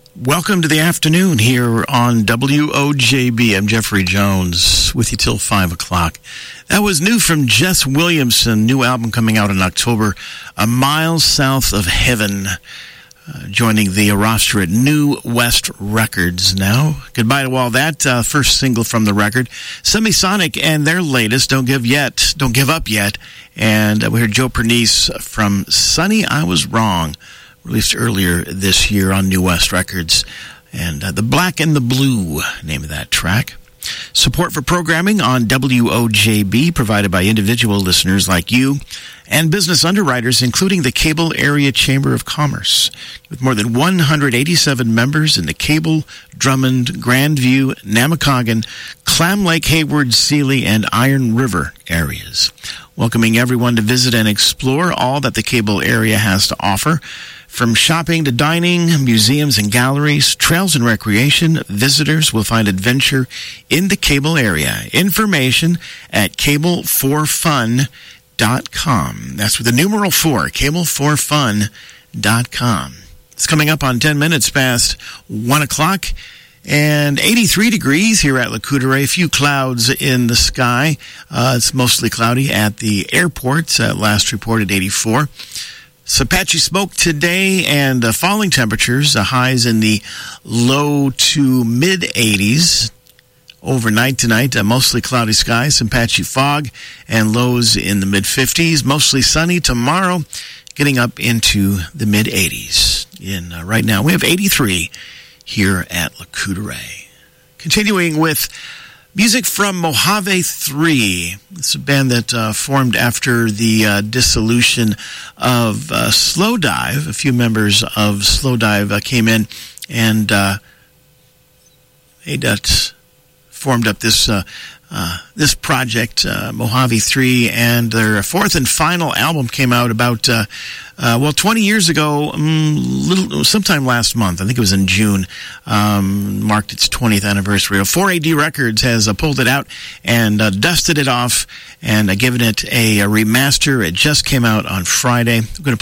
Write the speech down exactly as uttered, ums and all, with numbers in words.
Welcome to the afternoon here on W O J B. I'm Jeffrey Jones with you till five o'clock. That was new from Jess Williamson, new album coming out in October, A Mile South of Heaven, uh, joining the roster at New West Records now. Goodbye to all that. Uh, first single from the record, Semisonic and their latest, Don't Give Yet, Don't Give Up Yet. And uh, we heard Joe Pernice from Sonny, I Was Wrong, released earlier this year on New West Records. And uh, The Black and the Blue, name of that track. Support for programming on W O J B provided by individual listeners like you and business underwriters, including the Cable Area Chamber of Commerce, with more than one hundred eighty-seven members in the Cable, Drummond, Grandview, Namakagon, Clam Lake, Hayward, Sealy, and Iron River areas. Welcoming everyone to visit and explore all that the Cable area has to offer. From shopping to dining, museums and galleries, trails and recreation, visitors will find adventure in the Cable area. Information at cable for fun dot com. That's with the numeral four, cable for fun dot com. It's coming up on ten minutes past one o'clock. And eighty-three degrees here at Le Coudray. A few clouds in the sky. Uh, it's mostly cloudy at the airport. Uh, last reported eighty-four. So patchy smoke today and uh, falling temperatures, uh, highs in the low to mid eighties. Overnight tonight, uh, mostly cloudy skies, some patchy fog, and lows in the mid fifties. Mostly sunny tomorrow, getting up into the mid eighties. In uh, right now, we have eighty-three here at Le Coudray. Continuing with music from Mojave three. It's a band that uh, formed after the uh, dissolution of uh, Slowdive. A few members of Slowdive uh, came in and uh, they uh, formed up this uh, uh, this project, uh, Mojave three, and their fourth and final album came out about uh, uh, well twenty years ago, um, little sometime last month. I think it was in June. Um, marked its twentieth anniversary. four A D Records has uh, pulled it out and uh, dusted it off and uh, given it a, a remaster. It just came out on Friday. I'm going to